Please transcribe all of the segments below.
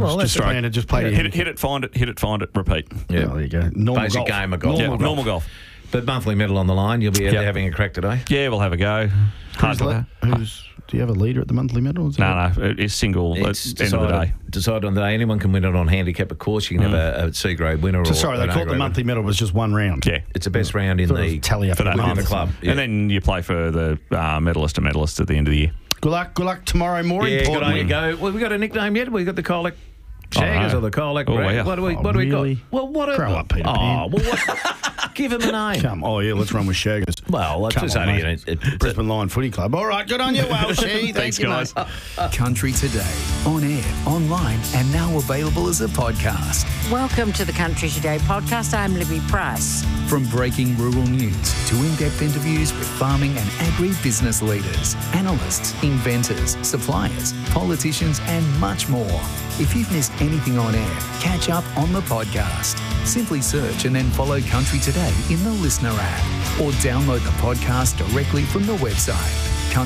Well, that's just right. just play hit it, find it, repeat. Yeah, there you go. Normal Basic golf. game of golf. Normal golf. But monthly medal on the line, you'll be out there having a crack today. Yeah, we'll have a go. Do you have a leader at the monthly medal? No, it's single at the end of the day. Decided on the day. Anyone can win it on handicap, of course. You can have a C-grade winner. So sorry, they called the monthly medal was just one round. Yeah. It's the best round in the tally up for that within the month. club. Yeah. And then you play for the medalist and medalist at the end of the year. Good luck tomorrow. More Good on importantly. you go. Well, we got a nickname yet? We got the Colac Shaggers or the Colac. Oh, yeah. What do we really? got? Well, what? Grow up, Peter Oh, Pan. well, what? Give him a name. Come. Oh, yeah, let's run with Shaggers. Well, Come it's on, only mate. Brisbane Lion Footy Club. All right, good on you, Welshie. Thanks, guys. Country Today, on air, online, and now available as a podcast. Welcome to the Country Today podcast. I'm Libby Price. From breaking rural news to in-depth interviews with farming and agri-business leaders, analysts, inventors, suppliers, politicians, and much more. If you've missed anything on air, catch up on the podcast. Simply search and then follow Country Today in the Listener app or download the podcast directly from the website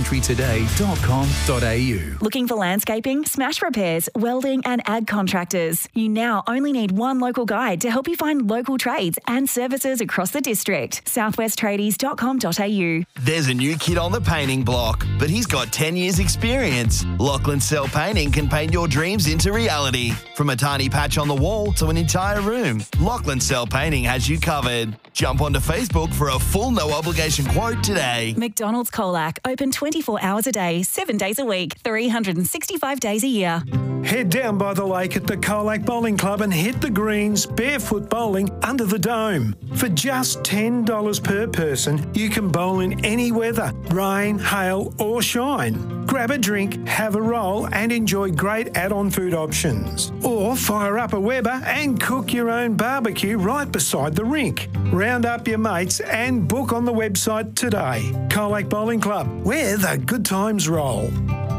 countrytoday.com.au. Looking for landscaping, smash repairs, welding and ag contractors? You now only need one local guide to help you find local trades and services across the district. southwesttradeies.com.au. There's a new kid on the painting block, but he's got 10 years experience. Lachlan Cell Painting can paint your dreams into reality. From a tiny patch on the wall to an entire room, Lachlan Cell Painting has you covered. Jump onto Facebook for a full no-obligation quote today. McDonald's Colac, open 24 hours a day, 7 days a week, 365 days a year. Head down by the lake at the Colac Bowling Club and hit the greens barefoot bowling under the dome. For just $10 per person, you can bowl in any weather, rain, hail or shine. Grab a drink, have a roll and enjoy great add-on food options. Or fire up a Weber and cook your own barbecue right beside the rink. Round up your mates and book on the website today. Colac Bowling Club, where the good times roll.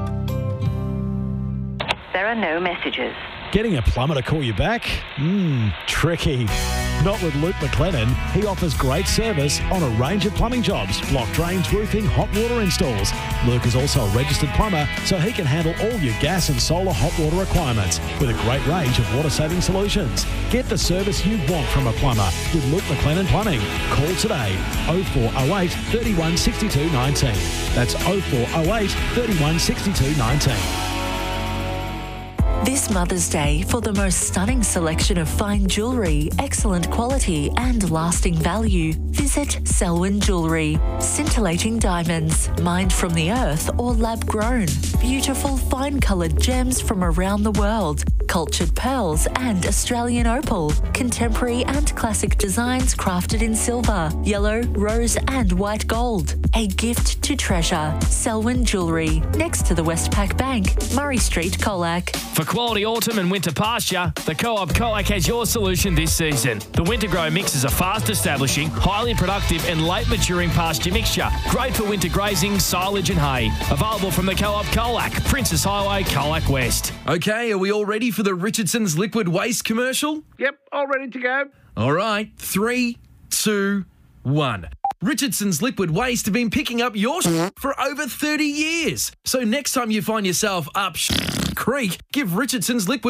There are no messages. Getting a plumber to call you back? Tricky. Not with Luke McLennan. He offers great service on a range of plumbing jobs, block drains, roofing, hot water installs. Luke is also a registered plumber, so he can handle all your gas and solar hot water requirements with a great range of water-saving solutions. Get the service you want from a plumber with Luke McLennan Plumbing. Call today 0408 31 62 19. That's 0408 31 62 19. This Mother's Day, for the most stunning selection of fine jewellery, excellent quality and lasting value, visit Selwyn Jewellery. Scintillating diamonds, mined from the earth or lab-grown. Beautiful fine-coloured gems from around the world. Cultured pearls and Australian opal. Contemporary and classic designs crafted in silver, yellow, rose and white gold. A gift to treasure. Selwyn Jewellery, next to the Westpac Bank, Murray Street, Colac. For quality autumn and winter pasture, the Co-op Colac has your solution this season. The Winter Grow Mix is a fast-establishing, highly productive and late-maturing pasture mixture. Great for winter grazing, silage and hay. Available from the Co-op Colac, Princess Highway, Colac West. Okay, are we all ready for the Richardson's Liquid Waste commercial? Yep, all ready to go. All right, 3, 2, 1. Richardson's Liquid Waste have been picking up your for over 30 years. So next time you find yourself up creek, give Richardson's Liquid